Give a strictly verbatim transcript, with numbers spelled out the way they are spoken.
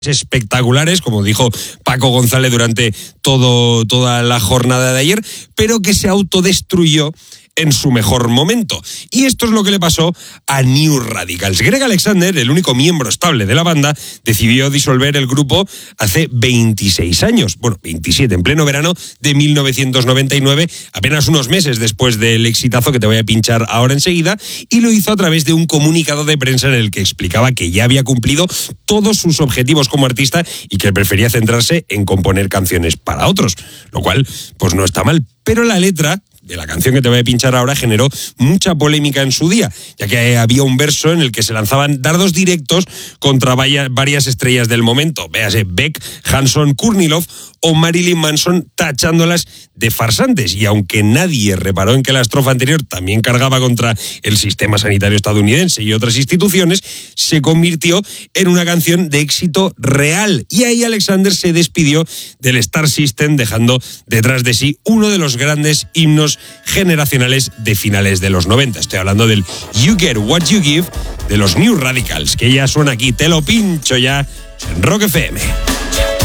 espectaculares, como dijo Paco González durante todo, toda la jornada de ayer, pero que se autodestruyó en su mejor momento. Y esto es lo que le pasó a New Radicals. Greg Alexander, el único miembro estable de la banda, decidió disolver el grupo hace veintiséis años. Bueno, veintisiete, en pleno verano de mil novecientos noventa y nueve, apenas unos meses después del exitazo que te voy a pinchar ahora enseguida, y lo hizo a través de un comunicado de prensa en el que explicaba que ya había cumplido todos sus objetivos como artista y que prefería centrarse en componer canciones para otros, lo cual pues no está mal. Pero la letra de la canción que te voy a pinchar ahora generó mucha polémica en su día, ya que había un verso en el que se lanzaban dardos directos contra varias estrellas del momento, véase Beck, Hanson, Kurnilov o Marilyn Manson, tachándolas de farsantes. Y aunque nadie reparó en que la estrofa anterior también cargaba contra el sistema sanitario estadounidense y otras instituciones, se convirtió en una canción de éxito real. Y ahí Alexander se despidió del Star System, dejando detrás de sí uno de los grandes himnos generacionales de finales de los noventa. Estoy hablando del You Get What You Give de los New Radicals, que ya suena aquí. Te lo pincho ya en Rock F M.